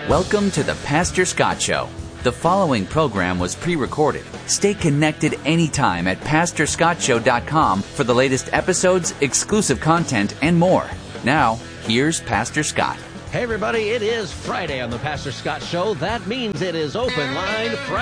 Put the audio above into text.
Welcome to the Pastor Scott Show. The following program was pre-recorded. Stay connected anytime at PastorScottShow.com for the latest episodes, exclusive content, and more. Now, here's Pastor Scott. Hey everybody, it is Friday on the Pastor Scott Show. That means it is Open Line Friday.